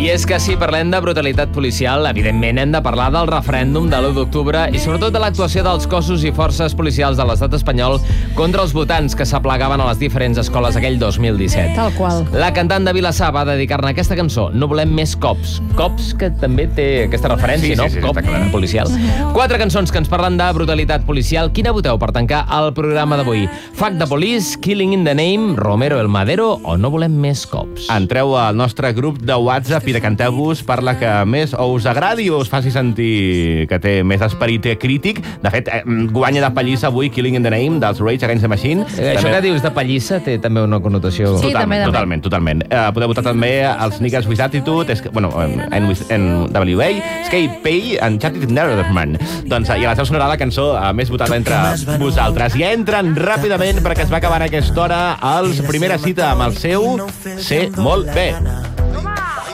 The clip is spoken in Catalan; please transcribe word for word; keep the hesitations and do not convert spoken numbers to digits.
és que si parlem de brutalitat policial, evidentment hem de parlar del referèndum de l'u d'octubre i sobretot de l'actuació dels cossos i forces policials de l'estat espanyol contra els votants que s'aplegaven a les diferents escoles aquell dos mil disset. Tal qual. La cantant de Vilassar va dedicar-ne aquesta cançó, No volem més cops. Cops, que també té aquesta referència, Sí, no? sí, sí, Cop està clar. policial. Quatre cançons que ens parlen de brutalitat policial. Quina voteu per tancar el programa d'avui? Fuck the Police, Killing in the Name, Romero el Madero o No volem més cops? Entreu al nostre grup de WhatsApp i decanteu-vos per la que més o us agradi o us faci sentir que té més esperit crític. De fet, eh, guanya de pallissa avui Killing in the Name dels Rage Against the Machine. Eh, això que dius de pallissa té també una connotació... Sí, Totalment, també, també. totalment, totalment. Uh, podeu votar també els Niggas with Attitude, es, bueno, en, en W A, Escape Pay, Uncharted Nerderman. Doncs, uh, i a la seu sonarà la cançó uh, més votada entre vosaltres. I entren ràpidament perquè es va acabar a aquesta hora els Primera Cita amb el seu Sé molt bé.